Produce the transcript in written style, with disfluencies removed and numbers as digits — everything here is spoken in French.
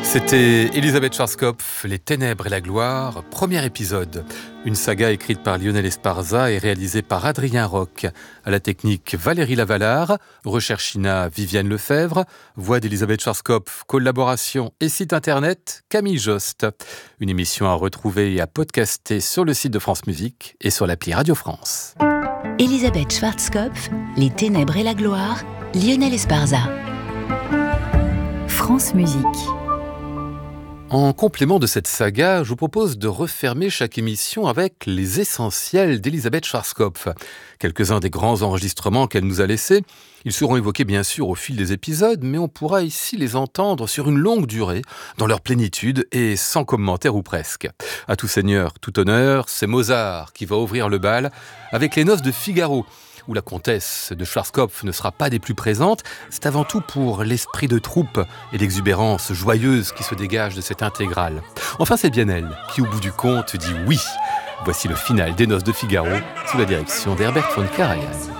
C'était Elisabeth Schwarzkopf, Les Ténèbres et la gloire, premier épisode. Une saga écrite par Lionel Esparza et réalisée par Adrien Roch. À la technique, Valérie Lavalard, recherchina Viviane Lefebvre, voix d'Elisabeth Schwarzkopf, collaboration et site internet Camille Jost. Une émission à retrouver et à podcaster sur le site de France Musique et sur l'appli Radio France. Elisabeth Schwarzkopf, Les Ténèbres et la gloire, Lionel Esparza. France Musique. En complément de cette saga, je vous propose de refermer chaque émission avec les essentiels d'Elisabeth Schwarzkopf. Quelques-uns des grands enregistrements qu'elle nous a laissés. Ils seront évoqués bien sûr au fil des épisodes, mais on pourra ici les entendre sur une longue durée, dans leur plénitude et sans commentaire ou presque. À tout seigneur, tout honneur, c'est Mozart qui va ouvrir le bal avec les Noces de Figaro, où la comtesse de Schwarzkopf ne sera pas des plus présentes. C'est avant tout pour l'esprit de troupe et l'exubérance joyeuse qui se dégage de cette intégrale. Enfin, c'est bien elle qui, au bout du compte, dit oui. Voici le final des Noces de Figaro, sous la direction d'Herbert von Karajan.